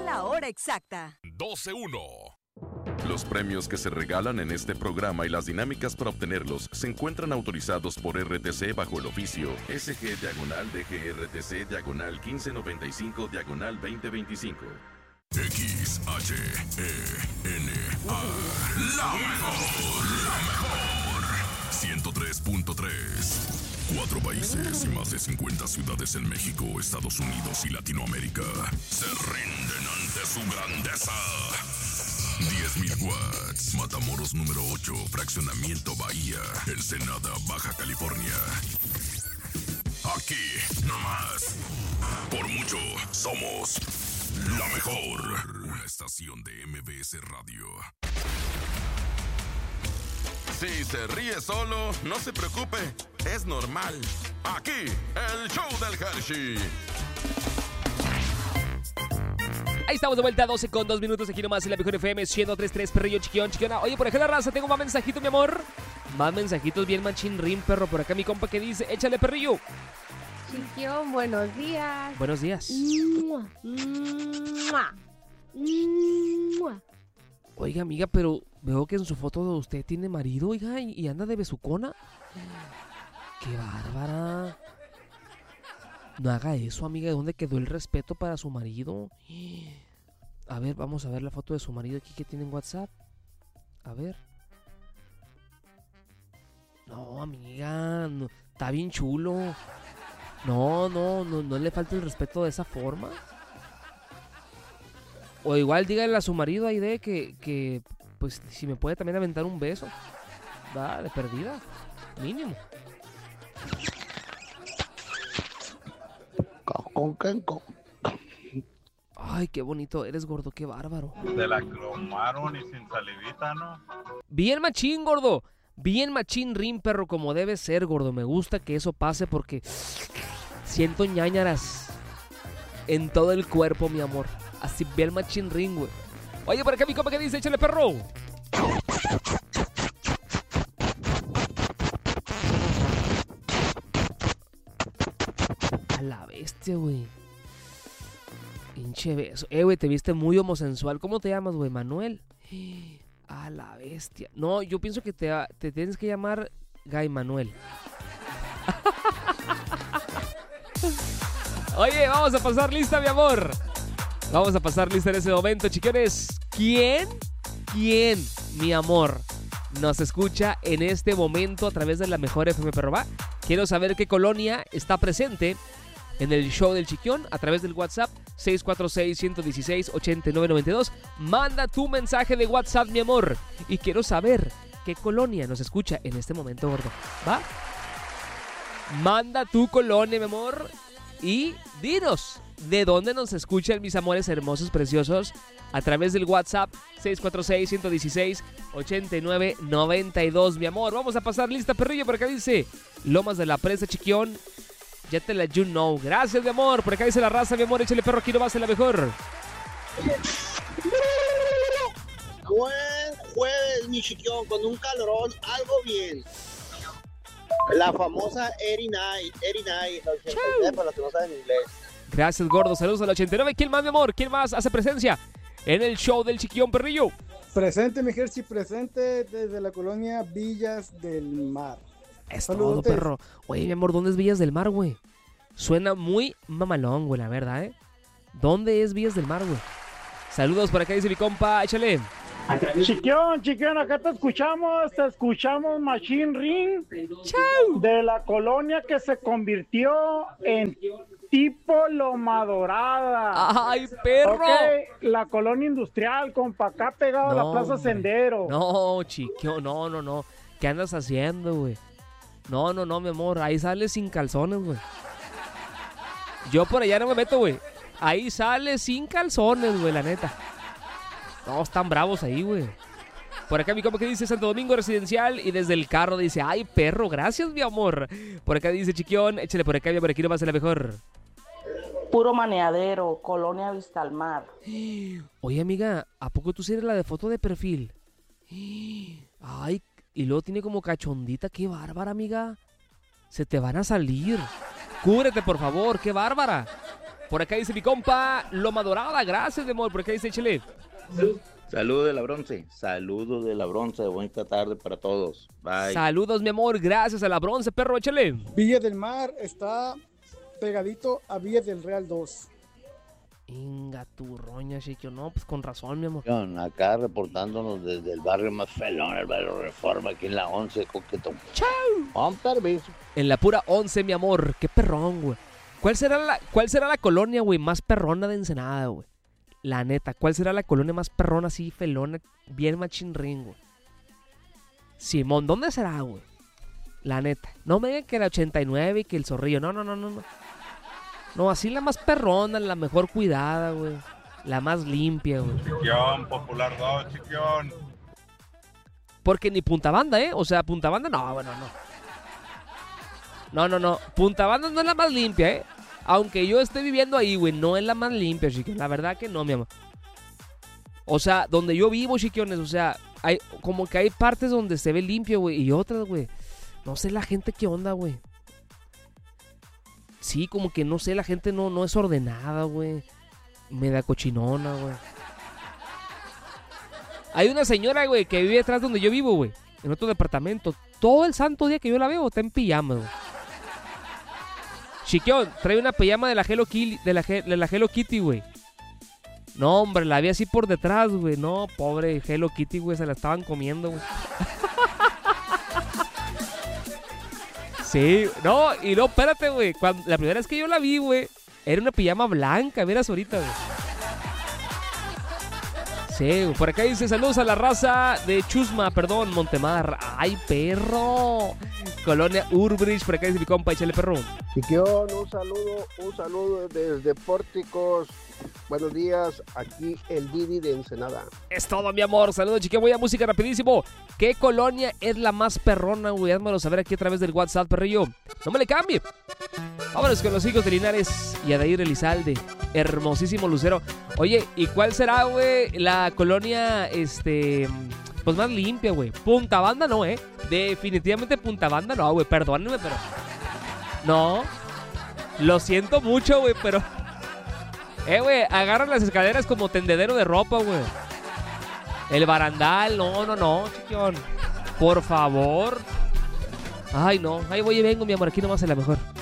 la hora exacta. 12:01. Los premios que se regalan en este programa y las dinámicas para obtenerlos se encuentran autorizados por RTC bajo el oficio SG/DGRTC/1595/2025. XHENA. La mejor. 103.3. 4 países y más de 50 ciudades en México, Estados Unidos y Latinoamérica se rinden ante su grandeza. 10,000 watts. Matamoros número 8, Fraccionamiento Bahía, Ensenada, Baja California. Aquí, nomás. Por mucho, somos la mejor. Una estación de MBS Radio. Si se ríe solo, no se preocupe, es normal. Aquí, el show del Hershey. Ahí estamos de vuelta, 12:02 aquí nomás en la mejor FM 103.3, perrillo, chiquiona. Oye, por acá la raza, tengo más mensajito, mi amor. Más mensajitos bien machín rim, perro. Por acá mi compa que dice, échale, perrillo. Chiquión, buenos días. Buenos días. Oiga, amiga, pero veo que en su foto de usted tiene marido, oiga, y anda de besucona. ¡Qué bárbara! No haga eso, amiga. ¿De dónde quedó el respeto para su marido? A ver, vamos a ver la foto de su marido aquí que tiene en WhatsApp. A ver. No, amiga, no, está bien chulo. No le falta el respeto de esa forma. O igual dígale a su marido ahí de que pues si me puede también aventar un beso. Va, de perdida. Mínimo. Ay, qué bonito eres, gordo, qué bárbaro. Se la cromaron y sin salivita, ¿no? Bien machín, gordo. Bien machín rim, perro, como debe ser, gordo. Me gusta que eso pase porque siento ñañaras en todo el cuerpo, mi amor. Así bien machín rim, güey. Oye, por acá mi compa que dice, échale, perro. A la bestia, güey. Pinche beso. Güey, te viste muy homosensual. ¿Cómo te llamas, güey? Manuel. A la bestia. No, yo pienso que te tienes que llamar Guy Manuel. Oye, vamos a pasar lista, mi amor. Vamos a pasar lista en ese momento, chiquiones. ¿Quién, mi amor, nos escucha en este momento a través de la mejor FM, perro? Va. Quiero saber qué colonia está presente en el show del Chiquión a través del WhatsApp 646-116-8992. Manda tu mensaje de WhatsApp, mi amor. Y quiero saber qué colonia nos escucha en este momento, gordo. ¿Va? Manda tu colonia, mi amor. Y dinos de dónde nos escuchan, mis amores hermosos, preciosos, a través del WhatsApp 646-116-8992, mi amor. Vamos a pasar lista, perrillo. Por acá dice Lomas de la Presa, Chiquión. Ya te la you know. Gracias, mi amor. Por acá dice la raza, mi amor. Échale, perro, aquí no va a ser la mejor. Buen jueves, mi Chiquión, con un calorón, algo bien. La famosa 89, 89, para los que no saben inglés. Gracias, gordo. Saludos al 89. ¿Quién más, mi amor? ¿Quién más hace presencia en el show del Chiquión, perrillo? Presente, mi Jersey, presente desde la colonia Villas del Mar. Es todo, perro. Oye, mi amor, ¿dónde es Villas del Mar, güey? Suena muy mamalón, güey, la verdad, ¿eh? ¿Dónde es Villas del Mar, güey? Saludos, por acá dice mi compa, échale. Chiquión, acá te escuchamos Machine Ring. ¡Chau! De la colonia que se convirtió en tipo Loma Dorada. ¡Ay, perro! Okay, la colonia industrial, compa, acá pegado a la Plaza Sendero. No, Chiquión, no. ¿Qué andas haciendo, güey? No, mi amor, ahí sales sin calzones, güey. Yo por allá no me meto, güey. Ahí sales sin calzones, güey, la neta. No, están bravos ahí, güey. Por acá mi compa que dice Santo Domingo Residencial y desde el carro dice, ay, perro, gracias, mi amor. Por acá dice Chiquión, échale por acá, por aquí no va a ser la mejor. Puro Maneadero, Colonia Vista al Mar. Oye, amiga, ¿a poco tú sí eres la de foto de perfil? Ay, y luego tiene como cachondita, qué bárbara, amiga. Se te van a salir. Cúbrete, por favor, qué bárbara. Por acá dice mi compa Loma Dorada. Gracias, mi amor. Por acá dice Chile. Saludos de la Bronce. Saludos de la Bronce. Buena tarde para todos. Bye. Saludos, mi amor. Gracias a la Bronce, perro. Échale. Villa del Mar está pegadito a Villa del Real 2. Inga tu roña, chiquio. No, pues con razón, mi amor. Acá reportándonos desde el barrio más felón, el barrio Reforma, aquí en la 11, Coquetón. ¡Chau! Un permiso. En la pura 11, mi amor. Qué perrón, güey. ¿Cuál será la colonia, güey, más perrona de Ensenada, güey? La neta, ¿cuál será la colonia más perrona, así, felona, bien machinrín, güey? Simón, ¿dónde será, güey? La neta. No me digan que la 89 y que el Zorrillo. No. No, así la más perrona, la mejor cuidada, güey. La más limpia, güey. Chiquión, Popular 2, Chiquión. Porque ni Punta Banda, ¿eh? O sea, Punta Banda, no, bueno, no. No. Punta Banda no es la más limpia, ¿eh? Aunque yo esté viviendo ahí, güey, no es la más limpia, chiquión. La verdad que no, mi amor. O sea, donde yo vivo, chiquiones, o sea, hay como que hay partes donde se ve limpio, güey, y otras, güey. No sé la gente qué onda, güey. Sí, como que no sé, la gente no es ordenada, güey. Media cochinona, güey. Hay una señora, güey, que vive detrás donde yo vivo, güey. En otro departamento. Todo el santo día que yo la veo está en pijama, güey. Chiquión, trae una pijama de la Hello Kitty, güey. No, hombre, la vi así por detrás, güey. No, pobre Hello Kitty, güey, se la estaban comiendo, güey. Sí, no, y no, espérate, güey. La primera vez que yo la vi, güey, era una pijama blanca, miras ahorita, güey. Sí, güey. Por acá dice saludos a la raza de Chusma, perdón, Montemar. ¡Ay, perro! Colonia Urbridge, por acá dice mi compa, échale, perro. Chiquión, un saludo desde Pórticos. Buenos días, aquí el Didi de Ensenada. Es todo, mi amor. Saludos, chiquión. Voy a música rapidísimo. ¿Qué colonia es la más perrona, güey? Házmelo saber aquí a través del WhatsApp, perrillo. No me le cambie. Vámonos con los hijos de Linares y Adair Elizalde. Hermosísimo Lucero. Oye, ¿y cuál será, güey, la colonia, pues más limpia, güey? Punta Banda no, Definitivamente Punta Banda no, güey. Perdónenme, pero... No. Lo siento mucho, güey, pero... güey, agarran las escaleras como tendedero de ropa, güey. El barandal, no, chiquión. Por favor. Ay, no. Ahí voy y vengo, mi amor. Aquí nomás es la mejor.